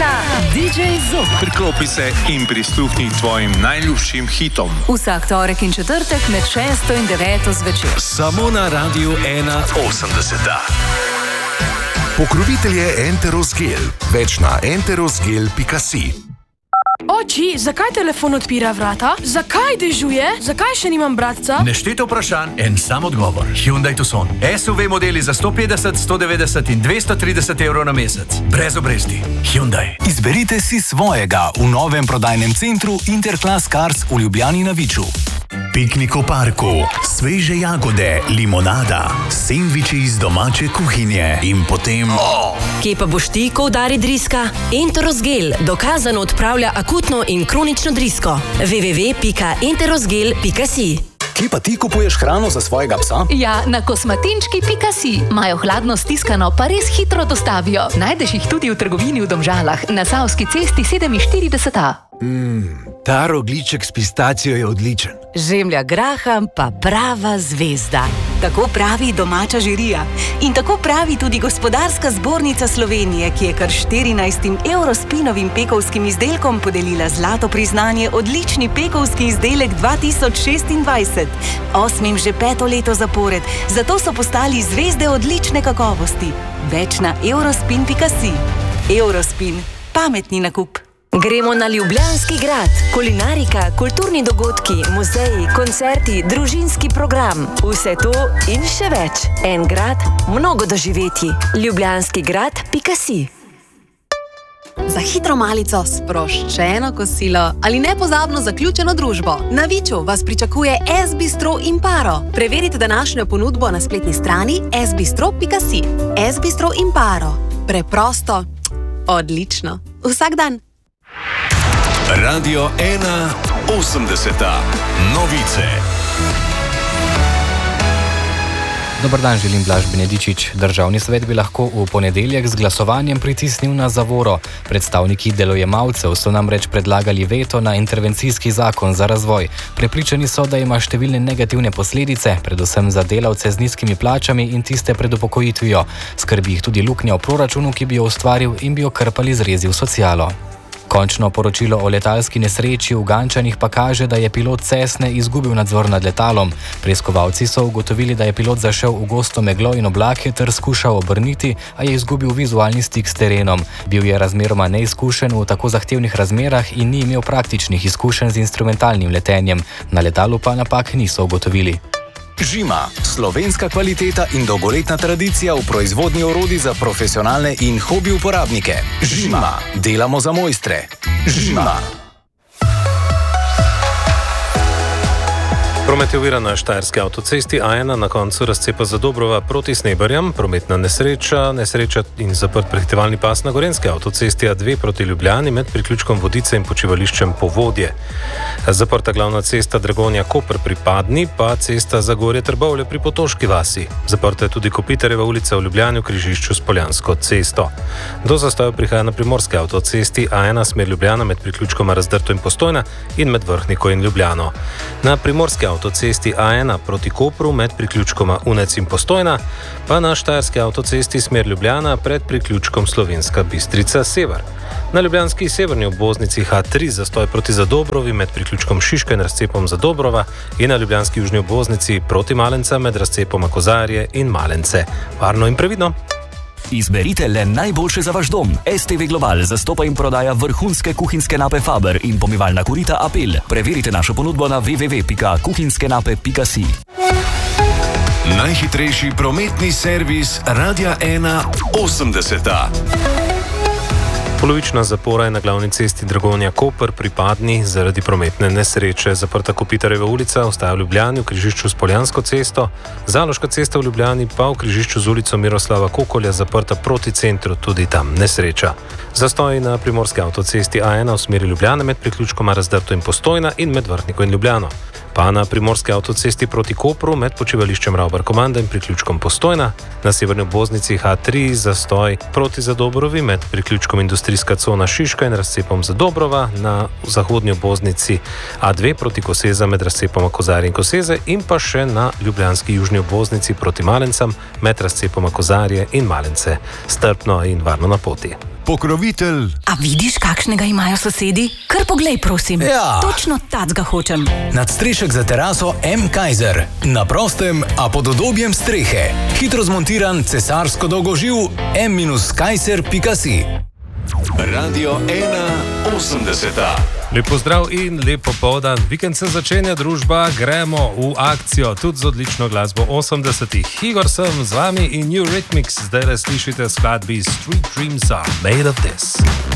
Zvezda, DJ Zob. Priklopi se in prisluhni tvojim najljubšim hitom. Vsak torek in četrtek med 6 in 9 zvečer. Samo na Radiu 1.80. Pokrovitelj je Enteros Gel. Več na enterosgel.si. Oči, zakaj telefon odpira vrata? Zakaj dežuje? Zakaj še nimam bratca? Nešteto vprašanj, en sam odgovor. Hyundai Tucson. SUV modeli za 150, 190 in 230 evrov na mesec. Brez obresti. Hyundai. Izberite si svojega v novem prodajnem centru Interclass Cars v Ljubljani na Viču. Piknik v parku, sveže jagode, limonada, sendviči iz domače kuhinje in potem... Kje pa boš ti, ko udari driska? Enteros Gel dokazano odpravlja akutno in kronično drisko. www.enterosgel.si. Kje pa ti kupuješ hrano za svojega psa? Ja, na kosmatinčki.si. Imajo hladno stiskano, pa res hitro dostavijo. Najdeš jih tudi v trgovini v Domžalah, na Savski cesti 47A. Ta rogljiček s pistacijo je odličen. Žemlja graham pa prava zvezda. Tako pravi domača žirija. In tako pravi tudi Gospodarska zbornica Slovenije, ki je kar 14 Eurospinovim pekovskim izdelkom podelila zlato priznanje odlični pekovski izdelek 2026. 8. že 5. leto zapored, zato so postali zvezde odlične kakovosti. Več na eurospin.si. Eurospin. Pametni nakup. Gremo na Ljubljanski grad. Kulinarika, kulturni dogodki, muzeji, koncerti, družinski program. Vse to in še več. En grad, mnogo doživetij. Ljubljanskigrad.si. Za hitro malico, sproščeno kosilo ali nepozabno zaključeno družbo. Na Viču vas pričakuje S-bistro Imparo. Preverite današnjo ponudbo na spletni strani sbistro.si. S-bistro Imparo. Preprosto, odlično. Vsak dan. Radio 1.80. Novice. Dobar dan, želim Blaž Benedičič. Državni svet bi lahko v ponedeljek z glasovanjem pritisnil na zavoro. Predstavniki delojemalcev so namreč predlagali veto na intervencijski zakon za razvoj. Prepričani so, da ima številne negativne posledice, predvsem za delavce z nizkimi plačami in tiste pred upokojitvijo. Skrbi jih tudi luknja v proračunu, ki bi jo ustvaril in bi jo krpali z rezi v socialo. Končno poročilo o letalski nesreči v Gančanih pa kaže, da je pilot Cessne izgubil nadzor nad letalom. Preiskovalci so ugotovili, da je pilot zašel v gosto meglo in oblake ter skušal obrniti, a je izgubil vizualni stik s terenom. Bil je razmeroma neizkušen v tako zahtevnih razmerah in ni imel praktičnih izkušenj z instrumentalnim letenjem. Na letalu pa napak niso ugotovili. Žima. Slovenska kvaliteta in dolgoletna tradicija v proizvodnji orodij za profesionalne in hobi uporabnike. Žima. Delamo za mojstre. Žima. Promet je oviran na štajerski avtocesti A1 na koncu razcepa Zadobrova proti Sneberjam, prometna nesreča in zaprt prehitevalni pas na gorenski avtocesti A2 proti Ljubljani med priključkom Vodice in počivališčem Povodje. Zaprta glavna cesta Dragonja-Koper pri Padni, pa cesta Zagorje-Trbovlje pri Potoški vasi. Zaprta je tudi Kopitarjeva ulica v Ljubljani v križišču s Poljansko cesto. Do zastoja prihaja na primorski avtocesti A1 smer Ljubljana med priključkoma Razdrto in Postojna in med Vrhniko in Ljubljano. Na primorski avtocesti A1 proti Kopru med priključkoma Unec in Postojna, pa na štajerski avtocesti smer Ljubljana pred priključkom Slovenska Bistrica Sever. Na ljubljanski severni obvoznici H3 zastoj proti Zadobrovi med priključkom Šiška in razcepom Zadobrova in na ljubljanski južni obvoznici proti Malenca med razcepoma Kozarje in Malence. Varno in previdno! Izberite le najboljše za vaš dom. STV Global zastopa in prodaja vrhunske kuhinjske nape Faber in pomivalna korita Apel. Preverite našo ponudbo na www.kuhinskenape.si. Najhitrejši prometni servis Radia 1.80. Polovična zapora je na glavni cesti Dragonja-Koper pri Padni zaradi prometne nesreče. Zaprta Kopitarjeva ulica ostaja v Ljubljani v križišču s Poljansko cesto, Zaloška cesta v Ljubljani pa v križišču z ulico Miroslava Kokolja zaprta proti centru, tudi tam nesreča. Zastoj na primorski avtocesti A1 v smeri Ljubljane med priključkoma Razdrto in Postojna in med Vrhniko in Ljubljano. Pa na primorski avtocesti proti Kopru med počivališčem Ravbar-Komanda in priključkom Postojna, na severni obvoznici H3 zastoj proti Zadobrovi med priključkom Industrijska cona Šiška in razcepom Zadobrova, na zahodnji obvoznici A2 proti Koseza med razcepoma Kozarje in Koseze in pa še na ljubljanski južni obvoznici proti Malencam med razcepoma Kozarje in Malence. Strpno in varno na poti. pokrovitelj. A vidiš, kakšnega imajo sosedi? Kar poglej, prosim. Ja. Točno tacga hočem. Nadstrešek za teraso M. Kaiser. Na prostem, a pod udobjem strehe. Hitro zmontiran cesarsko dolgoživ m-kaiser.si. Radio 180. Lep pozdrav in lep popoldan. Vikend se začenja, družba, gremo v akcijo, tudi z odlično glasbo 80-ih. Igor sem z vami in New Rhythmics zdaj slišite skladbi Street Dreams Are Made of This.